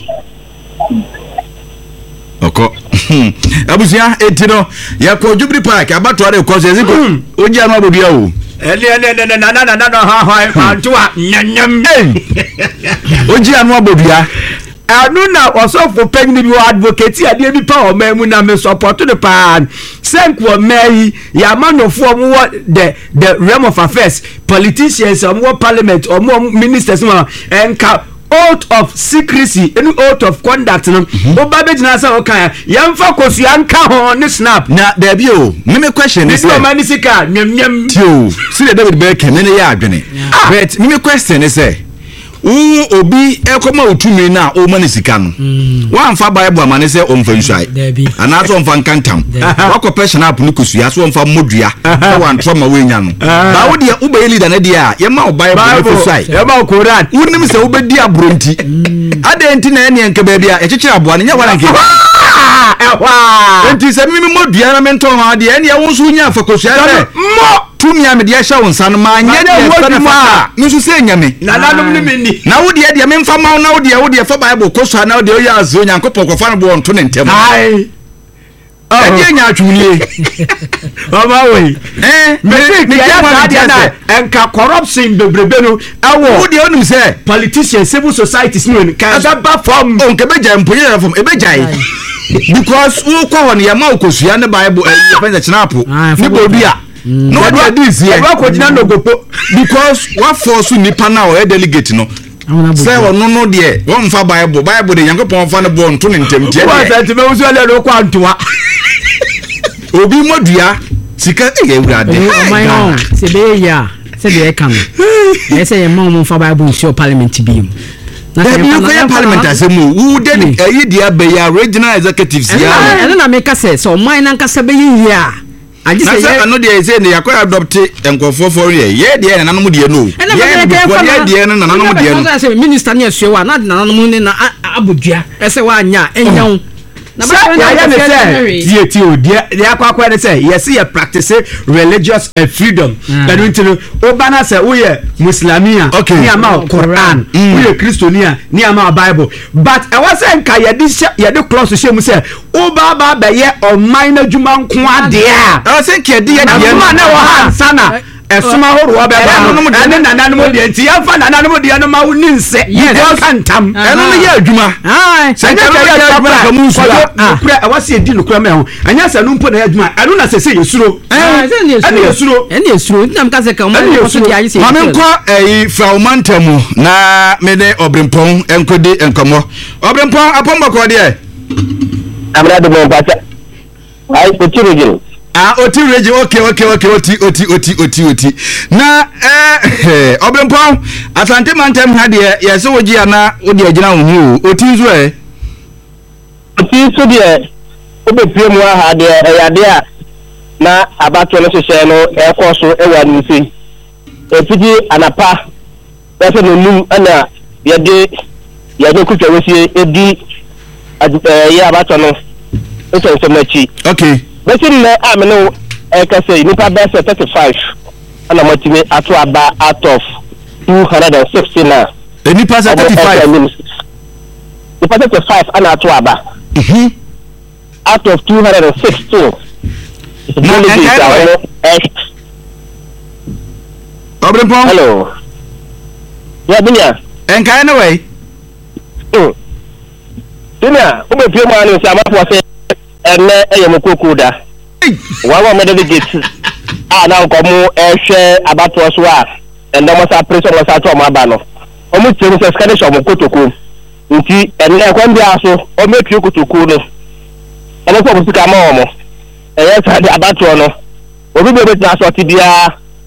oko abusia etino ya ko Jubilee Park abato are ko se ziko oji anu abodua o ele ele na na na na ha ha antua nyanyam oji anu abodua anu na osofo panyini bi advocate ade bi pa o mamu na me support the pan senko mai ya manofo mo the the realm of affairs politicians or parliament or more ministers ma enka oath of secrecy any oath of conduct no o ba be jina sa o kan ya mfa kosu anka ho ne snap na there be o me me question is no man sika nyam nyam tio see David Beckham ne ya adwene but me me question is say u obi ekoma otumi na o mani sika no wan fa bible amane se o mfa nsuai ana so mfa nkantam wako passion up ni kusua so mfa modua wan trauma we nya no ba wo de u be leader na de a ye ma o bible nsuai ye ma o Quran unim se u be di abronti ade enti na ene enke ba bia ye kekere aboa ne nya wala nke ehwa enti se mimi modua na menton ha de ene ye wo so nya fa kusua mo tumi ame de sha won san ma nya de fa fa nso se nyame na nanom ni menni na wo de de me mfa ma na wo de wo de fa bible ko so na wo de o ya azo nyankopon ko fa no bo onto ne ntem ai ɛdeɛ nya atwunie baba we eh me me ya dia na enka corruption bebrebe no ɛwɔ wo de onum sɛ politicians civil societies no ka ba form on ke beja mponye form e beja because wo kɔ hɔ ne yɛ ma okosua ne bible e pɛnsa chinapo ne bodua no what do this here ɛbɛ ko gyina no gopo because what force nipa na o delegate no sɛ ɔno no deɛ wɔn fa bible bible de yankopɔn fa ne bɔ nto ne ntem tie wa sɛ ti me wusu ale no kwa ntoa obi modua sika e ewurade oh my god se be ya se de e kan e se ye ma mo fa bible nso parliament bi mu na se you go parliament asemu who dey eyi dia be ya regional executives ya ene na me ka se so man na nka se be yi ya aje se ye no dey say ne yakwa adopt enkofo for ye ye dey na nanom dey no ye dey na nanom dey no na se minister ne asue wa na nanom ne na abodua ese wa anya enyan na ba ya ne say die ti o die die akwa akwa ne say yes ye practice religious uh, freedom but until obana say we ye muslimia ni ama Quran we ye Christiania ni ama Bible but e was say nka ye di ye di close she mu say oba ba ba ye o minor juma nko ade a e was say nka di ye na na wo ha sana esuma horo wa beba no ene nananom de nti yamfa nananom de no ma woni nse yes kantam eno no ye adwuma ah se nya ye adwuma ka mu nsura kura e wase edi no kura me ho anya se no mpo na adwuma eno na se se yesuro eh ene yesuro ene yesuro ntam ka se ka mo so di ayi se ma me nko eh fra omantamu na me ne obrempon enkodi enkomo obrempon apomba ko de amra de mo pata ai potirigin ah oti reji okay okay okay oti oti oti oti oti na eh obrempon Asante mantem ha de yese wogi ana wo de agina wo hu oti nso eh oti so de obe pie mu ha de eyade a na abato no hyehyɛ no ekoso ewa ni nsi etigi anapa yese no num ana yede yede kutwa wesi edi eh ya abato no eso so machi okay but in the ameno I can say nipa best thirty-five and I'm motivate ato aba out of two hundred sixty now the nipa thirty-five nipa thirty-five and ato aba mhm out of two hundred sixty no Obrempon hello yeah binya enkai na way mm binya o be pie mo anu se amapo se ene eyemokoko da wawa me delegate ah na nko mu ehwe abato so a endo mo sa pressure mo sa to mo aba no o mu tiri se scanation mo kotoko nti ene kwa ndia so o metue kotoko no ene so mo sika ma o mo eye sa de abato no obi be be na so ti bia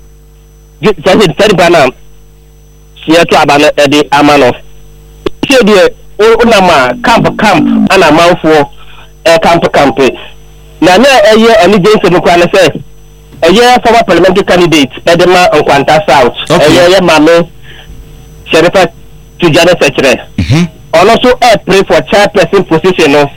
je je bana sie to aba no e de ama no sie de o na ma camp camp ana manfo e camp camp na na eye ani jense no kwa na say eye former parliamentary candidate Edema Nkwanta South eye ye mame Sherifa Tujane Secretary mhm also a pray for chairperson position no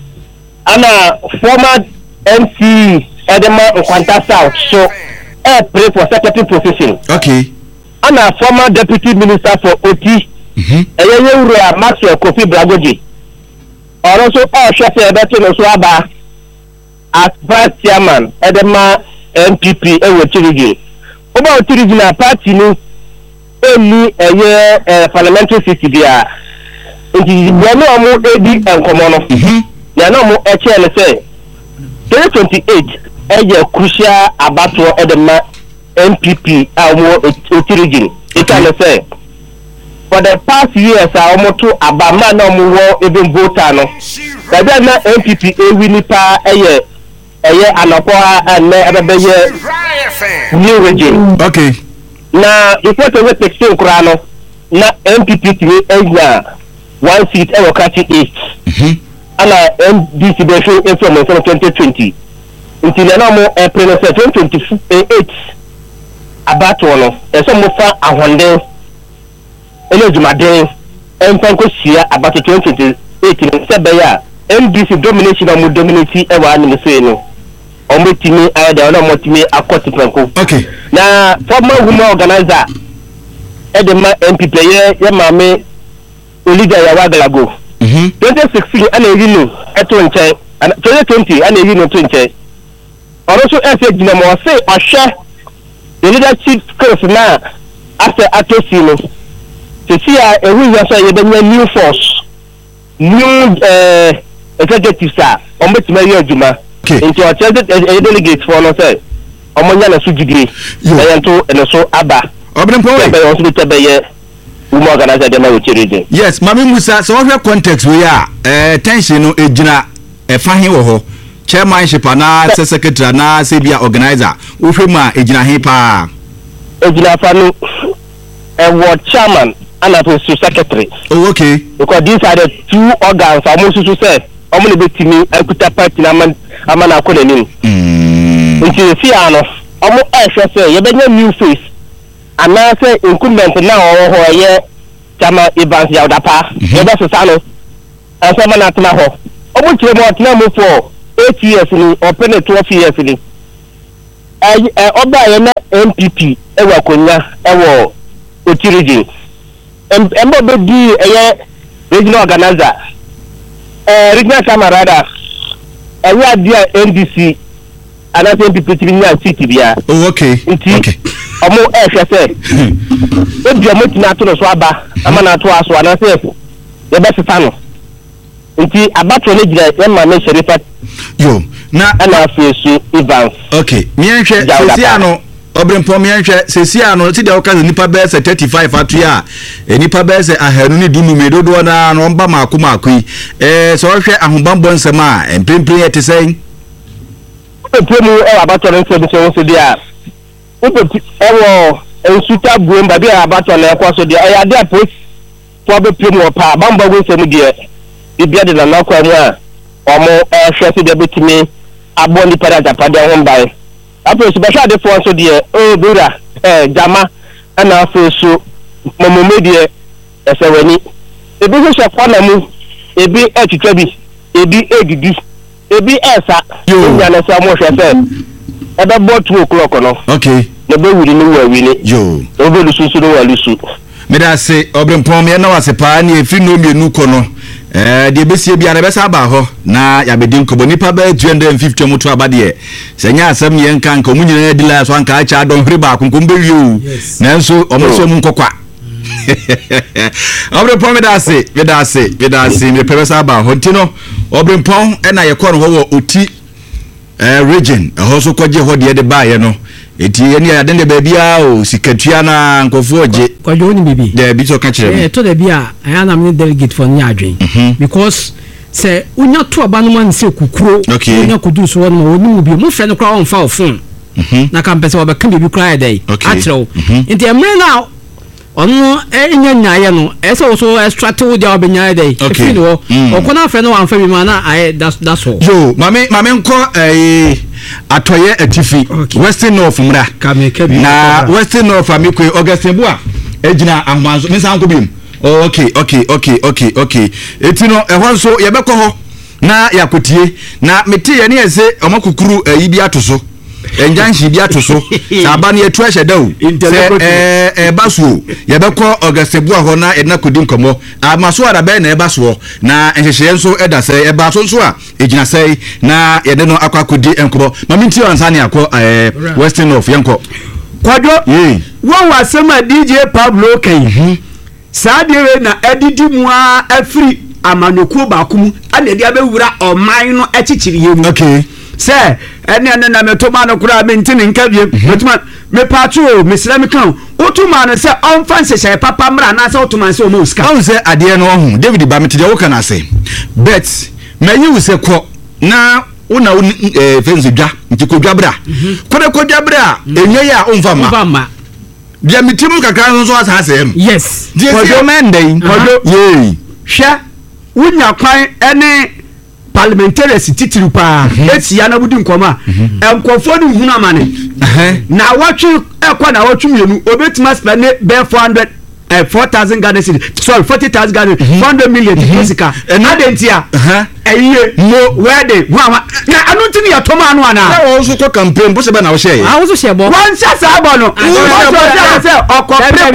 ana former M C Edema Nkwanta South so a pray for secretary position okay ana former deputy minister for O T mhm eye ye wura Maxwell Kofi Bragoji also a chef ebeto no so aba as vice chairman Edema N P P ewe tirigi oba tirigi na party ni eni eye parliamentary seat dia nti ya no mo edi enkomo no mhm ya no mo eche le say twenty twenty-eight eye crucial abato Edema N P P awo tirigi it can say for the past years a omo to abama na omo wo even voter no da na N P P e wini pa eye eye anapoa ane abebeye new region okay na report we texting kura no na N P P three enya one seat e wakati eight mhm ana N D C be show information twenty twenty until na mo April twenty twenty-eight abato no eso mo fa ahonde ele jumaden en fanko sia abato twenty twenty-eight se be ya N D C domination am dominate e wa ni so no omotimi ayda na omotimi akoti panko okay na former women organizer Edema M P P ye ye mame Olivia ya wagalago mhm twenty sixteen ana eri no eto nche twenty twenty and you know twenty. Also, as a general say, I share the leadership skills now after Atosino. To see a reason say the new force, new uh, executive sir, on which Mayor Juma into a delegate for no say. Omonyana Sujidi, Bayanto, and also Abba. Open point, also the Tabaye. Yes, Mami Musa, so what context we are, uh, tension, no, Ejina, a fine ho, chairmanship, and secretary, and Sabia organizer, Ufima, Ejina Hipa, Ejina Fanu, and what chairman, and a secretary. Oh, okay. Because these are the two organs, I most to say, I'm going to be to me, I could tap part in a man, a man I couldn't in. Until you see, I'm going say, you better new face. And now say incumbent now or here Chama Evans Yaudapa, Yabas Sano, and someone at Maho. I want to about number for eight years in or penny twelve years in. I obey M P P, Ewa Kunya, Ewa Utiriji. And Embo B a regional organizer, a regional camarada, and we are dear N D C, and I think people in city. Oh, okay. Okay. Omo e hwese e bia motina to no so aba amana to aso ana se ye be seta no nti abato ne gira e ma me sherifa yo na ana afesu Evans okay mi enhwe sesia no obrempo mi enhwe sesia no ti de okaze nipa be se thirty-five atu ya nipa be se ahanu ni dunu me dodo na no mba maako maako yi eh so hwe ahobambo nsem a empempem ye te sen empempem e abato ne nsem se won se dia ewo ensuta buemba bi abato na ekwa so de ayade apos to be pem wo pa bamba go nsem de bibia de na akwa mu a omo ehwe se de betimi aboni para japade ho mbae apos be sha de fo so de o bura eh jama ana afesu momomo de esewani ebi so sha kwa na mu ebi etwetwa bi ebi egidi ebi esa nya na sa mo hwe se ebe bo two o'clock no okay na be wuri ni wa wini yo obe lususu no wa lusu me da se obrempom me na wase pa na efi no mienu ko no eh de besie bia na be sa ba ho na ya be din ko bo nipa ba two hundred fifty moto abade se nya asem ye nka nka mu nyina di la so anka acha don hre ba konkom be wiu na nso omo so mu nkokwa obrempom me da se me da se me da se me pe sa ba ho ntino obrempom e na ye ko no ho oti eh region ho so kwaje ho de de ba ye no eti eni ya dende bebia o sikatua na nkofo oje kwajo ni bibi de bi so ka kire eh to de bia aya na me delegate for nya adwen because se unya to aba no man se kukuro unya kudu so no oni mu bi mu fe no kra on fa ofun na kan pese oba kan bibi kra dey atrew enti emre na onu enya nyaye no ese wo so extract wo dia obenya dey efi no okona fe no wan fa bi ma na I that's that's all yo mame mame nko eh atoye atifi western north mra na western north amikwe Augustine Bua ejina ahmanzo me san ko bim okay okay okay okay okay etino ehon so ye beko ho na yakotie na meti ye ne ese omakukuru ayi bi atoso enjanshi bi atoso saba ne etu ahye dawo eh eh baso ye beko Augustine Bua ho na edna kodi nkomo amaso ara be na e baso na enhehye nso eda se e baso nso a ejina sei na ye de no akwa kodi enkobo mami nti ansa ne akọ eh western north yenko kwadwo won wasema D J Pablo kan sadewe na edidi mu a afri amanokuo baakum ana dia bewura oman no echichiri yemu okay se ene ene na metoma no kura me ntini nka biem metoma me pacho me sira me kan otuma no se onfanse shay papa mra na se otuma se o mo uska on se ade no ho David Bamiti de wo kana se bet mayi wo se ko na una eh fenzo dwa nti ko dwa bra kode ko dwa bra enye ya onfa ma onfa ma dia mitimu kakra no so asase yes kodo mendai kodo ye hwa unya kwan ene parliamentarians titiru pa eti ya na budi nkoma enkofo ni hunu amane na watchu ekwa na watchu mienu obetima spend be four hundred eh four thousand Ghana cedis sorry forty thousand Ghana four hundred million fisika adentia eyiye mo wede wa na anu ntini ya toma anu ana na wo so ko campaign bo se ba na wo share ah wo so share bo wan sa sa bo no wo so se okopre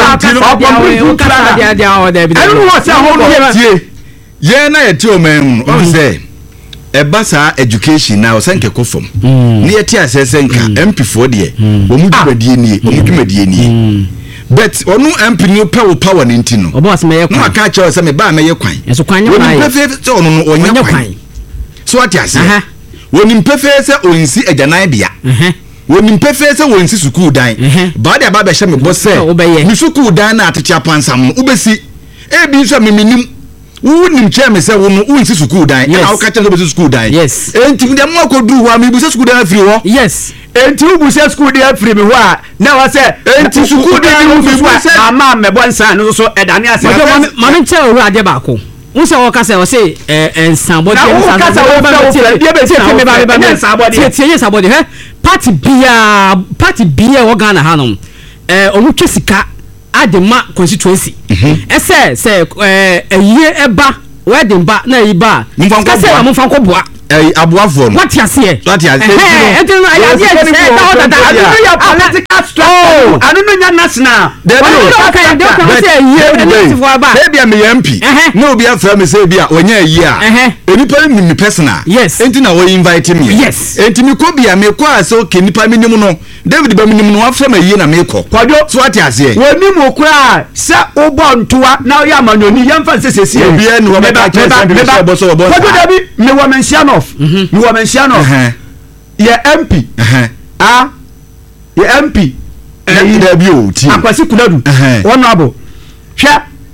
okopre dia dia o de bi anu wo se ho no tie ye na ye ti o men o se ebasa education na osanke kofom ne yeti asese nka M P for de wo mu dwumadie nie wo mu dwumadie nie but onu M P no power power ne ntino obo se meye kwan no aka che se me ba meye kwan eso kwan nya kwan wo pefe se onu no onya kwan so ati ase wo ni pefe se onsi ajanan bia wo ni pefe se onsi school dan ba de ba be hye me bo se ni school dan na atete apansam wo besi e bi so me minim wo nim che me se wo no wo nsi school dan na wo ka che so be school dan yes enti dem mo ko du ho mi bu se school dan afiri ho yes enti wo bu se school dan afiri me ho a na wa se enti school dan wo bu se ama me bo nsan no so edane ase ma me che o ade ba ko unse wo ka se wo se eh ensambodi ensambodi dia be se me ba me ba ensambodi tie tie sabodi he party bia party bia wo Ghana hanom eh omu twesika adema constituency ese se eh eyiye eba wedding ba na yiba ka se mo fa ko boa eh aboafo no what you say what you say eh enti no ya dia se da da anu ya political structure anu no nya national there no ka de ka se eyiye enti fo ba e bia me M P no obi afra me se bia onya eyi a enipa ni me personal enti na wo invite me yes enti me ko bia me ko ase o ke nipa me nim no David ba me nim no afra me eyi na me ko kwadwo so what you say woni mo kura se obo ntoa na ya manyoni yemfa sesesi obi e ni wo be ka che se bo so bo kwadwo dabi me wo mention of me wo mention of ye M P ah ye M P eh dabi o ti akwasi kunadu honorable hwe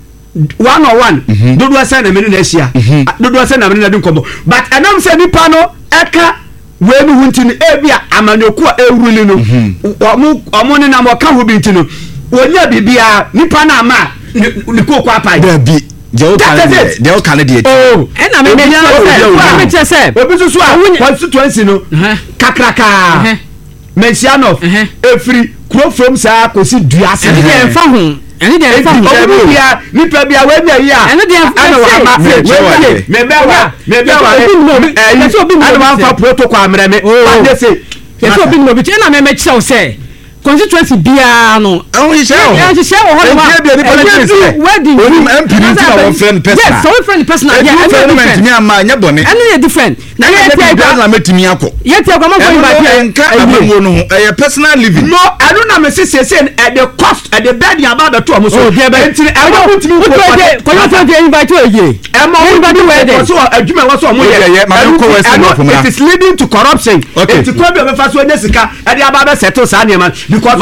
one on one dodo asa na me na ehia dodo asa na me na dinkomo but anam se nipa no eka we nu hunti ni ebia amanyoku a ewuruli no omo omo ne na mo ka ho binti no onya bibia nipa na ama ni ko kwa pai dabi Jao kan de o kan de oh ena me me me che se obi so so a constituency no kakraka mention of every grow from sa kosi duase eni de enfa ho eni de enfa ho obi bia nipa bia we nya yi a eni de ana wa ma me be wa me be wa eh so obi ana wa fa protocol amre me ba de say so obi no bi ena me me che say constituency bia no oh you say yeah you say oh what bia the politics wedding onim M P ni na one friend person yes so friend person yeah and different me ama nya bone and you different na ye tie ga na metimi akọ ye tie ga ma go ba bia nka abawo no ho eh personal living no I don't know me say say at the cost at the bed ya ba be to am so enti e ma putimi ko ko yo tell you invite you again e ma everybody wedding so adwuma wo so mo ye ma ko we say no it is leading to corruption enti ko be be fa so nyesika e dey aba be settle sa ne man because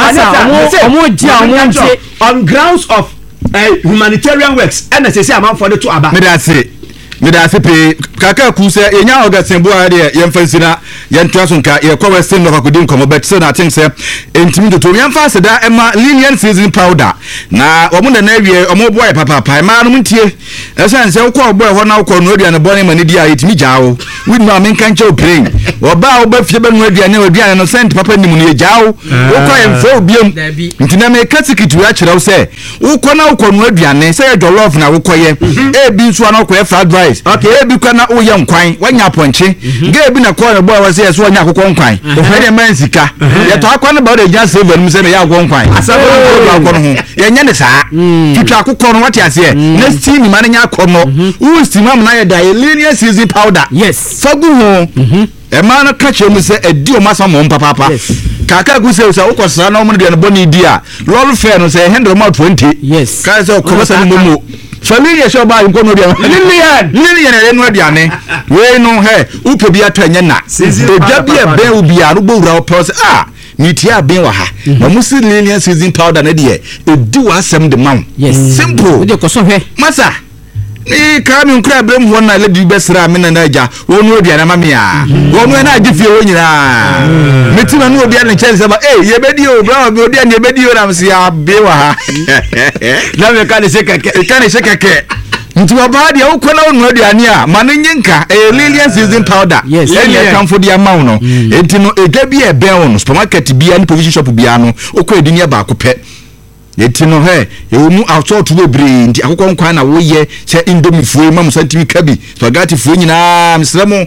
on grounds of uh, humanitarian works and necessary amount for the two aba me da say me da say pe kaka ku say yenya ogasen bo ade yemfansina yentwaso nka ye kwa western no akodi nkomo but so na think say entimi to yemfa se da ema lenient season powder na omo na na wie omo boy papa papa ma no mtie esan se kwa boy ho na kwa no aduane bone mani dia yetimi jaawo we no amen kan che brain oba oba fie be no aduane aduane no sent papa nim no ye jaawo wo kwa emfa obiem ntina me katikitu a kire wo se wo kwa na kwa no aduane se ye jollof na wo koye e bi nso na kwa fried rice okay e bi kwa na wo ye nkwan wanya ponche ge bi na kwa boy wo se ye so wanya akokọ nkwan o de man sika ye to akwa na ba de jan save mu se me ya akokọ nkwan asabo akokọ no ho ye nya ne saa twitwa akokọ no wate ase na steam ma nya akọmo wo steam am na ye da linear season powder yes fagu ho e ma na ka che mu se edi o masa mo papa papa kaka ku se so wo kwasra na mo de no boni di a lol fair no se one hundred ma twenty yes ka se ko sa no mo familia show ba nko no dia lilian lilian ele no aduane we no he upo bi atanya na edwa bi e ben obi a no bowura o pose ah miti a ben wa ha na musi lilian season powder na de edi wa asem de man yes simple de ko so hwe masa ni ka mi nkra brem ho na lady besra me na naja wonu aduane ma me a wonu na agifie wo nyina miti na no obi a ne chance ba eh ye bedi o bra me odi a ne bedi o na msi a be wa ha na me ka ne se keke ka ne se keke nti oba dia wo kona wonu aduane a ma ne nyenka eh lilian season powder yes le kan fo dia ma wo no enti no ega bi e ben wo no supermarket bia ni provision shop bia no okọ edini ba akopẹ yeti no he e mu outsort we bre ndi akokọ nkwan na wo ye che indomie fuo ma musantimi kabi spaghetti fuo nyina msremo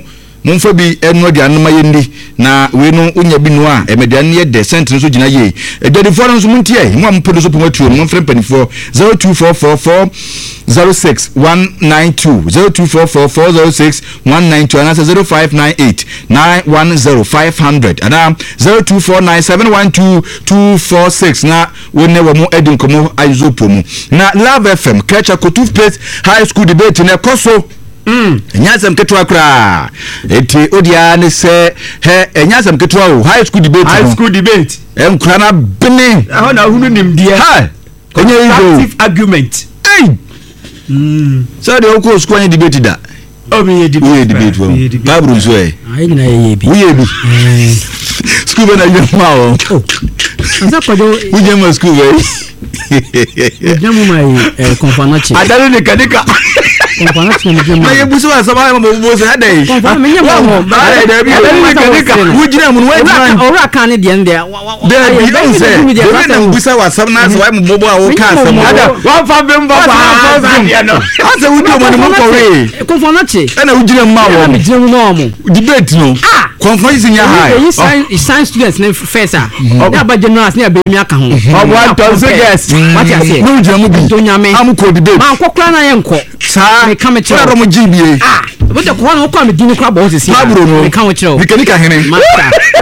momfa bi eno de anoma yendi na we no unya bi no a emedian ye de center so gina ye edwadifo no so muntie mo am pedo so pomatuo mo mfrem panifo zero two four four four zero six one nine two zero two four four four zero six one nine two and zero five nine eight nine one zero five hundred and zero two four nine seven one two two four six na we never mo edin komo aizopo mu na Love F M Kecha Toothpaste High School debate na koso mm enyasem ketwa kra eti odia ne se he enyasem ketwa o high school debate high school debate em kra na bene ho na hunu nimdie ha enye active argument eh mm so de oko school any debate da o me debate we debate wo babru so eh ayi na ye bi we bi school na ye ma o asa kodo we je ma school we jamu mai konfanachi adalo ne kadika konfanachi na jamu na ye buso asaba mo buso ya dai konfanachi me nyamo ba da bi ne kadika wujina mun wai man ora kan ne de nde da bi don se we na buso wasab na so wai mo bobo a wo kan asam ada wa fa bem ba ba no asa wujo mo mo ko we konfanachi na wujina ma wo me jina mu no mo debate no konfanachi nya high science students ne professor na ba generals ne abemi aka ho o one thousand yes what you say no jira mu bi to nyame am ko debate ma kokra na ye nko sa me kame chiro ro mo jibie ah we de ko na ko am dini kra bo sisi pabro no me kan wo chiro bikanika hene master